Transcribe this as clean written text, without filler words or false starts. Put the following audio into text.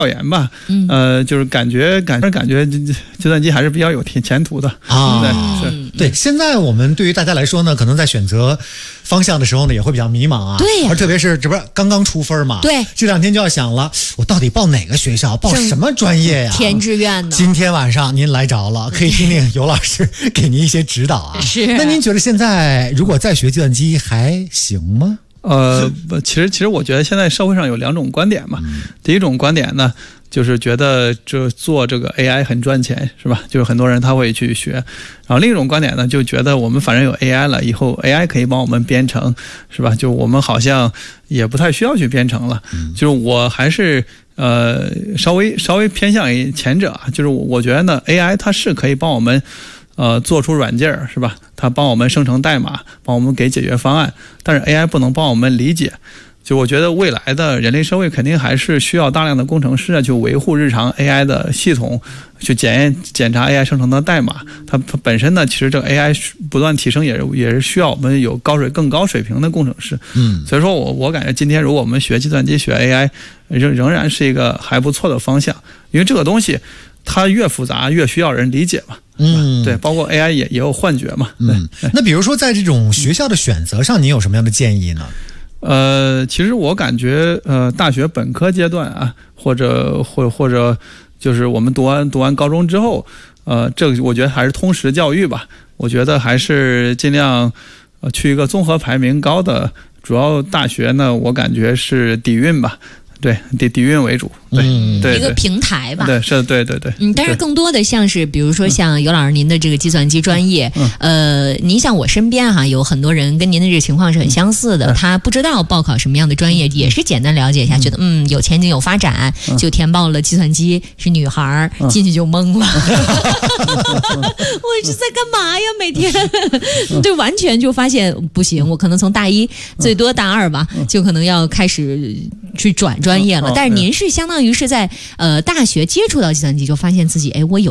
研吧，就是感觉计算机还是比较有前途的啊。 对， 现在我们对于大家来说呢，可能在选择方向的时候呢，也会比较迷茫啊。 对呀， 而特别是这不是刚刚出分嘛？ 对， 这2天就要想了，我到底报哪个学校，报什么专业呀？ 填志愿呢？ 今天晚上您来着了，可以听听尤老师给您一些指导啊。 是。 那您觉得现在如果再学计算机还行吗？ 其实我觉得现在社会上有2种观点嘛。第一种观点呢，就是觉得做这个 AI 很赚钱，是吧？就是很多人他会去学。然后另一种观点呢，就觉得我们反正有 AI 了，以后 AI 可以帮我们编程，是吧？就我们好像也不太需要去编程了。就是我还是稍微偏向于前者啊，就是我觉得呢 AI 它是可以帮我们做出软件，是吧？它帮我们生成代码，帮我们给解决方案，但是 AI 不能帮我们理解。就我觉得未来的人类社会肯定还是需要大量的工程师去维护日常 AI 的系统，去检查 AI 生成的代码。它本身呢，其实这个 AI 不断提升也是需要我们有更高水平的工程师。所以说我感觉今天如果我们学计算机学 AI 仍然是一个还不错的方向，因为这个东西它越复杂越需要人理解嘛。对，包括 AI 也有幻觉嘛。 那比如说在这种学校的选择上，您有什么样的建议呢？ 其实我感觉大学本科阶段啊，或者就是我们读完高中之后，这个我觉得还是通识教育吧。我觉得还是尽量去一个综合排名高的主要大学呢，我感觉是底蕴吧。对，底蕴为主，对， 一个平台吧。 对，是，对。 但是更多的像是，比如说像尤老师您的这个计算机专业，您像我身边哈，有很多人跟您的这个情况是很相似的，他不知道报考什么样的专业，也是简单了解一下，觉得有前景有发展，就填报了计算机，是女孩，进去就懵了。我是在干嘛呀？每天对，完全就发现不行，我可能从大1最多大2吧，就可能要开始去转专业了。但是您是相当于是在大学接触到计算机，就发现自己我有